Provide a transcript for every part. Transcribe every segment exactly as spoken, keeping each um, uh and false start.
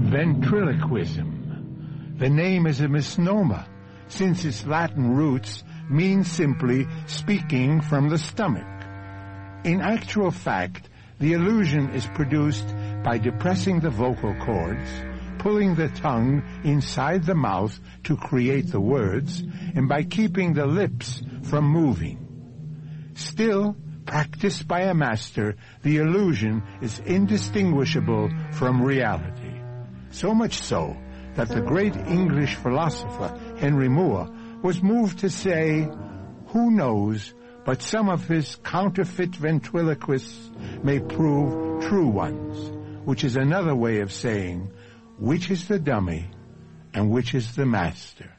Ventriloquism. The name is a misnomer, since its Latin roots mean simply speaking from the stomach. In actual fact, the illusion is produced by depressing the vocal cords, pulling the tongue inside the mouth to create the words, and by keeping the lips from moving. Still, practiced by a master, the illusion is indistinguishable from reality. So much so that the great English philosopher Henry Moore was moved to say, "Who knows, but some of his counterfeit ventriloquists may prove true ones," which is another way of saying, which is the dummy and which is the master.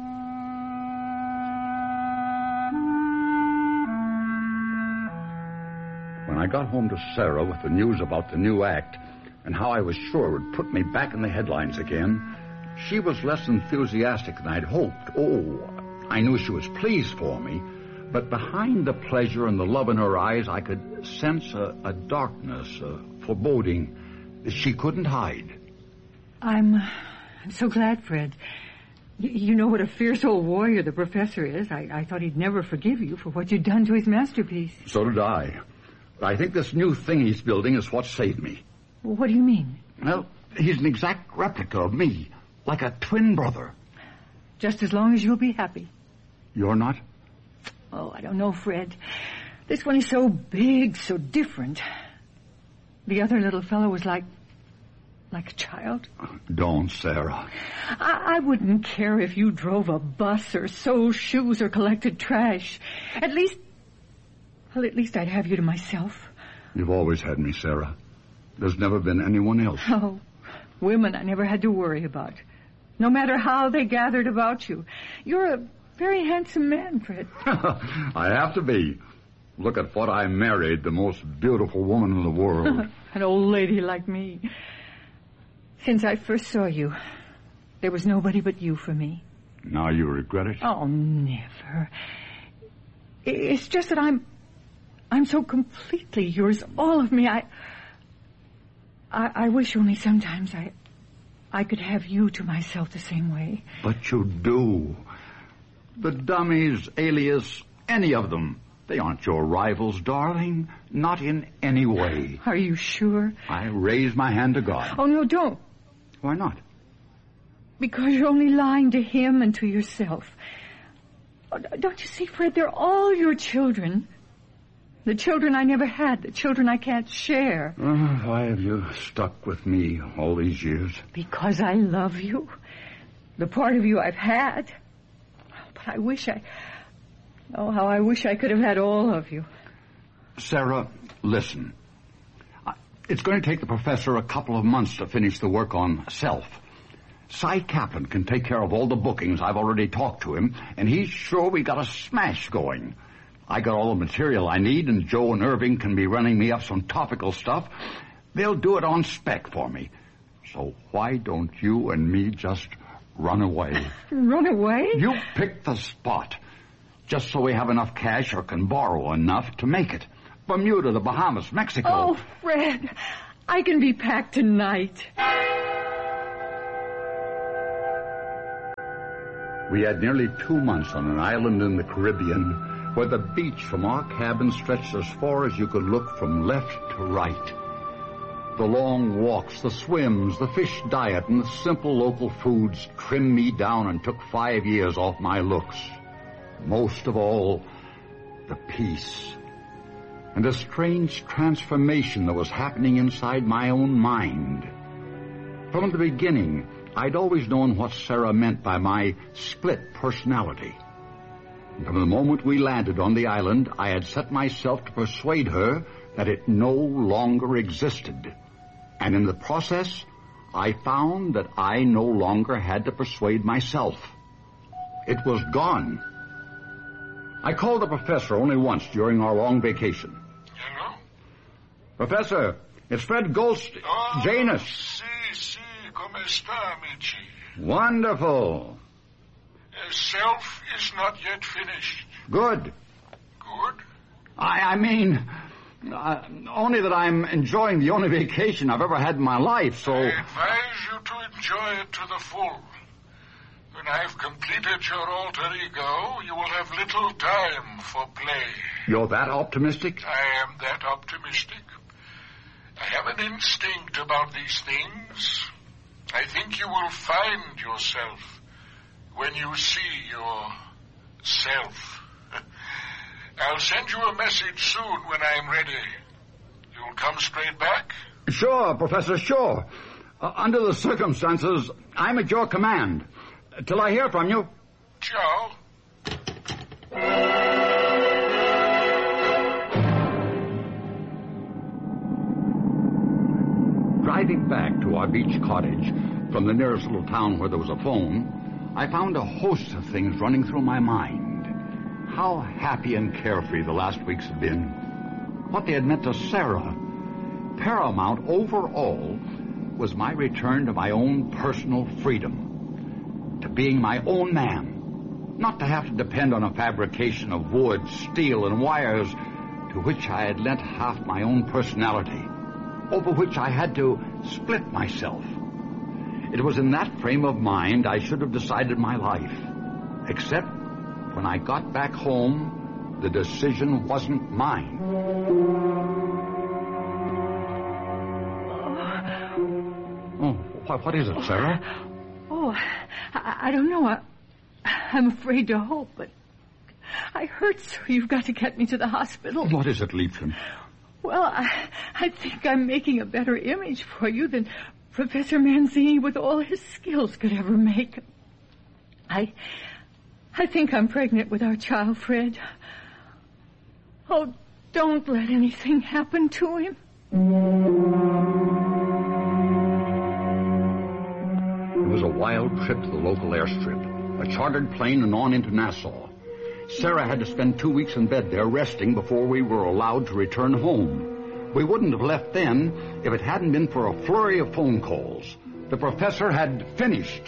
When I got home to Sarah with the news about the new act and how I was sure it would put me back in the headlines again, she was less enthusiastic than I'd hoped. Oh, I knew she was pleased for me, but behind the pleasure and the love in her eyes, I could sense a, a darkness, a foreboding that she couldn't hide. I'm, I'm so glad, Fred. Y- you know what a fierce old warrior the professor is. I, I thought he'd never forgive you for what you'd done to his masterpiece. So did I. But I think this new thing he's building is what saved me. Well, what do you mean? Well, he's an exact replica of me, like a twin brother. Just as long as you'll be happy. You're not? Oh, I don't know, Fred. This one is so big, so different. The other little fellow was like... like a child. Don't, Sarah. I, I wouldn't care if you drove a bus or sold shoes or collected trash. At least... well, at least I'd have you to myself. You've always had me, Sarah. There's never been anyone else. Oh, women I never had to worry about. No matter how they gathered about you. You're a very handsome man, Fred. I have to be. Look at what I married, the most beautiful woman in the world. An old lady like me. Since I first saw you, there was nobody but you for me. Now you regret it? Oh, never. It's just that I'm... I'm so completely yours, all of me. I... I, I wish only sometimes I... I could have you to myself the same way. But you do. The dummies, Alias, any of them. They aren't your rivals, darling. Not in any way. Are you sure? I raise my hand to God. Oh, no, don't. Why not? Because you're only lying to him and to yourself. Oh, don't you see, Fred, they're all your children. The children I never had, the children I can't share. Oh, why have you stuck with me all these years? Because I love you. The part of you I've had. But I wish I... Oh, how I wish I could have had all of you. Sarah, listen. It's going to take the professor a couple of months to finish the work on Self. Cy Kaplan can take care of all the bookings. I've already talked to him, and he's sure we got a smash going. I got all the material I need, and Joe and Irving can be running me up some topical stuff. They'll do it on spec for me. So why don't you and me just run away? Run away? You pick the spot. Just so we have enough cash or can borrow enough to make it. Bermuda, the Bahamas, Mexico. Oh, Fred, I can be packed tonight. We had nearly two months on an island in the Caribbean where the beach from our cabin stretched as far as you could look from left to right. The long walks, the swims, the fish diet, and the simple local foods trimmed me down and took five years off my looks. Most of all, the peace. And a strange transformation that was happening inside my own mind. From the beginning, I'd always known what Sarah meant by my split personality. And from the moment we landed on the island, I had set myself to persuade her that it no longer existed. And in the process, I found that I no longer had to persuade myself. It was gone. I called the professor only once during our long vacation. Hello? Professor, it's Fred Goldstein. Oh, Janus. Si, si, come sta, amici? Wonderful. Uh, Self is not yet finished. Good. Good? I, I mean, uh, only that I'm enjoying the only vacation I've ever had in my life, so... I advise you to enjoy it to the full. When I've completed your alter ego, you will have little time for play. You're that optimistic? I am that optimistic. I have an instinct about these things. I think you will find yourself when you see yourself. I'll send you a message soon when I'm ready. You'll come straight back? Sure, Professor, sure. Uh, under the circumstances, I'm at your command. Till I hear from you. Ciao. Driving back to our beach cottage from the nearest little town where there was a phone, I found a host of things running through my mind. How happy and carefree the last weeks had been. What they had meant to Sarah. Paramount over all was my return to my own personal freedom. To being my own man. Not to have to depend on a fabrication of wood, steel, and wires to which I had lent half my own personality, over which I had to split myself. It was in that frame of mind I should have decided my life. Except when I got back home, the decision wasn't mine. Oh, what, what is it, Sarah? Oh, I, I don't know. I, I'm afraid to hope, but I hurt so you've got to get me to the hospital. What is it, Liebchen? Well, I, I think I'm making a better image for you than Professor Manzini with all his skills could ever make. I, I think I'm pregnant with our child, Fred. Oh, don't let anything happen to him. It was a wild trip to the local airstrip, a chartered plane and on into Nassau. Sarah had to spend two weeks in bed there resting before we were allowed to return home. We wouldn't have left then if it hadn't been for a flurry of phone calls. The professor had finished.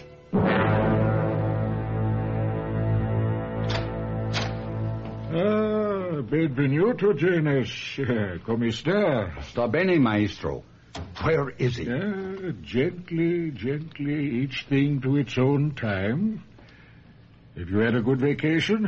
Ah, benvenuto, Janus. Come sta? Sta bene, maestro. Where is he? Uh, gently, gently, each thing to its own time. Have you had a good vacation?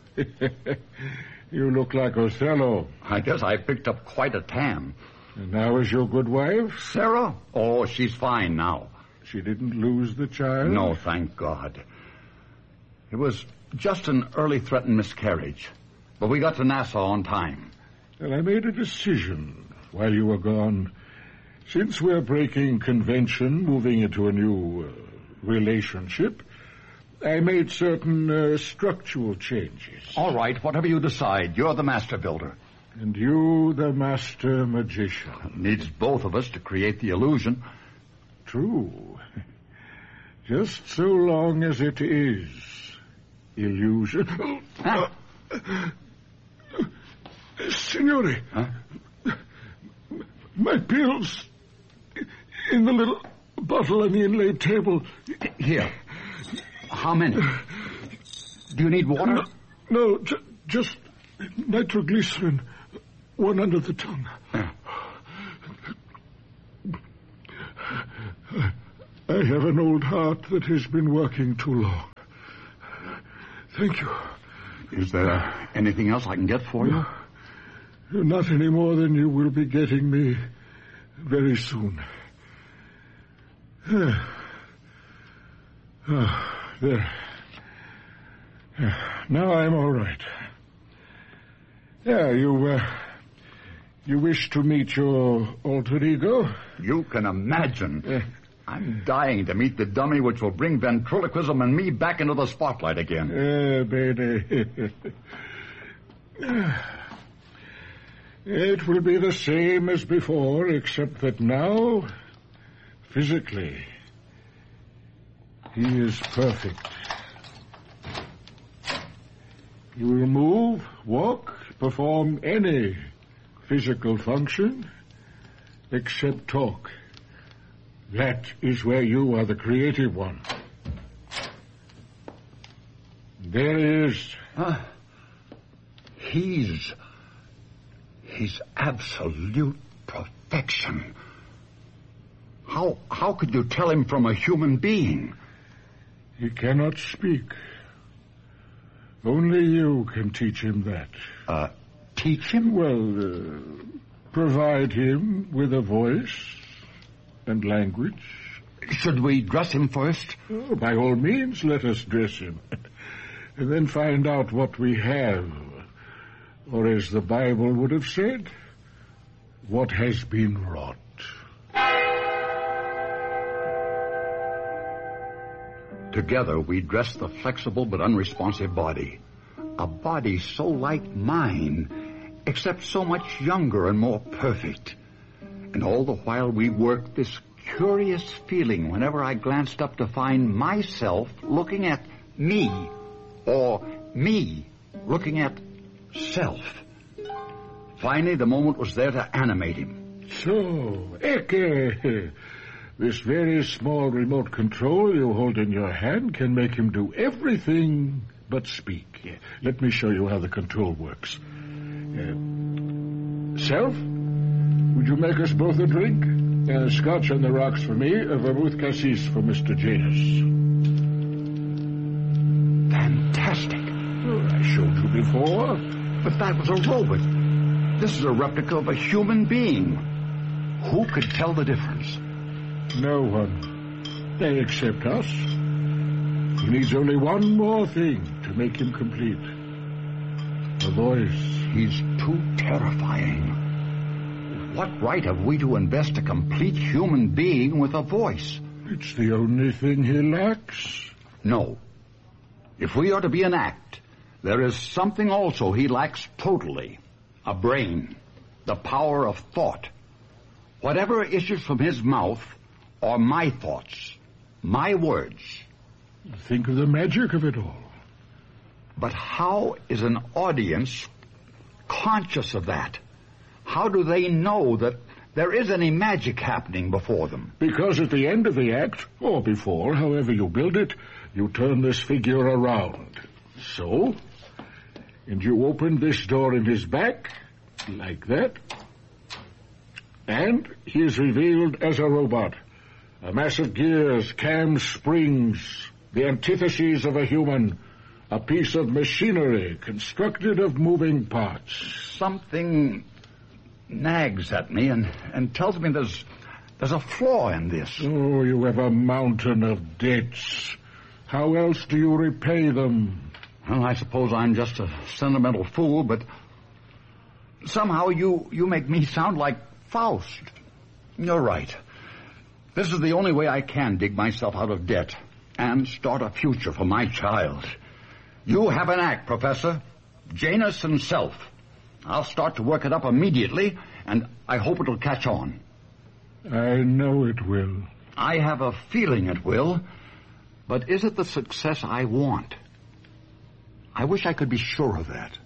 You look like Othello. I guess I picked up quite a tan. And how is your good wife? Sarah? Oh, she's fine now. She didn't lose the child? No, thank God. It was just an early threatened miscarriage. But we got to Nassau on time. Well, I made a decision while you were gone. Since we're breaking convention, moving into a new uh, relationship, I made certain uh, structural changes. All right, whatever you decide. You're the master builder. And you, the master magician. It needs both of us to create the illusion. True. Just so long as it is illusion. Huh? Uh, Signore. Huh? My pills in the little bottle on the inlaid table. Here. How many? Do you need water? No, no j- just nitroglycerin. One under the tongue. Yeah. I have an old heart that has been working too long. Thank you. Is there anything else I can get for you? No, not any more than you will be getting me very soon. Ah, there. Now I'm all right. Yeah, you, uh, you wish to meet your alter ego? You can imagine. Uh, I'm dying to meet the dummy which will bring ventriloquism and me back into the spotlight again. Uh, baby. It will be the same as before, except that now, physically, he is perfect. He will move, walk, perform any physical function, except talk. That is where you are the creative one. There he is. Uh, he's... He's absolute perfection. How... how how could you tell him from a human being? He cannot speak. Only you can teach him that. Uh, teach him? Well, uh, provide him with a voice and language. Should we dress him first? Oh, by all means, let us dress him. And then find out what we have. Or as the Bible would have said, what has been wrought. Together we dressed the flexible but unresponsive body. A body so like mine, except so much younger and more perfect. And all the while we worked this curious feeling whenever I glanced up to find myself looking at me, or me looking at self. Finally, the moment was there to animate him. So, Ecke, this very small remote control you hold in your hand can make him do everything but speak. Let me show you how the control works. Uh, Self, would you make us both a drink? Uh, scotch on the rocks for me, a vermouth cassis for Mister Janus. Fantastic. Oh, I showed you before. But that was a robot. This is a replica of a human being. Who could tell the difference? No one. They accept us. He needs only one more thing to make him complete. A voice. He's too terrifying. What right have we to invest a complete human being with a voice? It's the only thing he lacks. No. If we are to be an act, there is something also he lacks totally. A brain. The power of thought. Whatever issues from his mouth are my thoughts. My words. Think of the magic of it all. But how is an audience conscious of that? How do they know that there is any magic happening before them? Because at the end of the act, or before, however you build it, you turn this figure around. So, and you open this door in his back, like that, and he is revealed as a robot. A mass of gears, cam springs, the antitheses of a human, a piece of machinery constructed of moving parts. Something nags at me and, and tells me there's there's a flaw in this. Oh, you have a mountain of debts. How else do you repay them? Well, I suppose I'm just a sentimental fool, but somehow you, you make me sound like Faust. You're right. This is the only way I can dig myself out of debt and start a future for my child. You have an act, Professor. Janus and Self. I'll start to work it up immediately, and I hope it'll catch on. I know it will. I have a feeling it will, but is it the success I want? I wish I could be sure of that.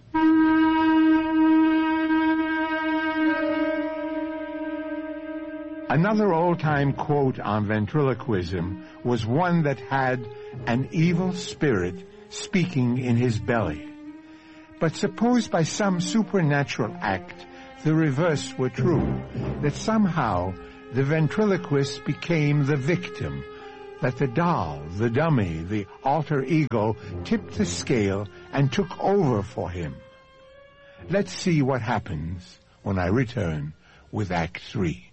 Another old-time quote on ventriloquism was one that had an evil spirit speaking in his belly. But suppose by some supernatural act the reverse were true, that somehow the ventriloquist became the victim, that the doll, the dummy, the alter ego tipped the scale and took over for him. Let's see what happens when I return with Act Three.